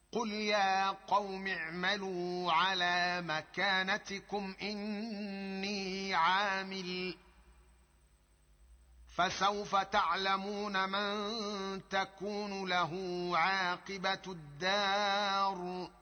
قل يا قوم اعملوا على مكانتكم إني عامل فسوف تعلمون من تكون له عاقبة الدار